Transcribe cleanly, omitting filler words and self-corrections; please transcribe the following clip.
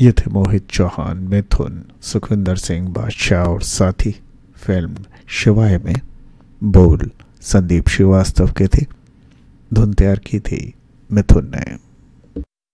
ये थे मोहित चौहान, मिथुन, सुखविंदर सिंह बादशाह और साथी। फिल्म शिवाय में बोल संदीप श्रीवास्तव के थे। धुन तैयार की थी मिथुन ने।